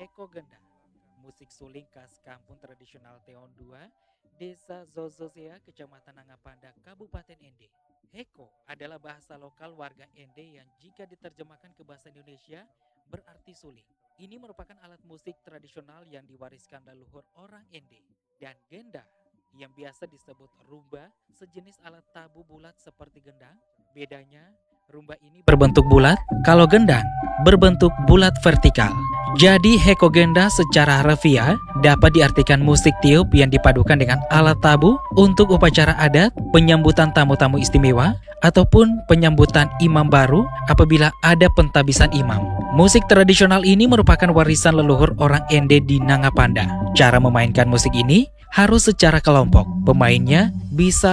Heko Genda, musik suling khas kampung tradisional Teon 2, Desa Zozozea, Kecamatan Nangapanda, Kabupaten Ende. Heko adalah bahasa lokal warga Ende yang jika diterjemahkan ke bahasa Indonesia berarti suling. Ini merupakan alat musik tradisional yang diwariskan leluhur orang Ende. Dan Genda yang biasa disebut rumba, sejenis alat tabu bulat seperti gendang. Bedanya, rumba ini berbentuk bulat, kalau gendang berbentuk bulat vertikal. Jadi Heko Genda secara harfiah dapat diartikan musik tiup yang dipadukan dengan alat tabu untuk upacara adat, penyambutan tamu-tamu istimewa, ataupun penyambutan imam baru apabila ada pentabisan imam. Musik tradisional ini merupakan warisan leluhur orang Ende di Nangapanda. Cara memainkan musik ini harus secara kelompok. Pemainnya bisa